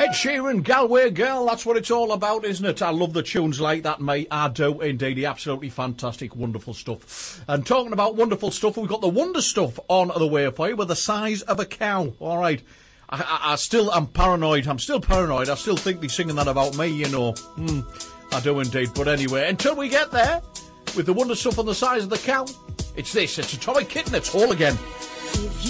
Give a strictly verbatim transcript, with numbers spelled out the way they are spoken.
Ed Sheeran, Galway Girl, that's what it's all about, isn't it? I love the tunes like that, mate. I do indeed. Absolutely fantastic, wonderful stuff. And talking about wonderful stuff, we've got the wonder stuff on the way for you with the size of a cow. All right. I, I, I still am paranoid. I'm still paranoid. I still think they're singing that about me, you know. Hmm, I do indeed. But anyway, until we get there, with the wonder stuff on the size of the cow, it's this. It's Atomic Kitten. It's all again.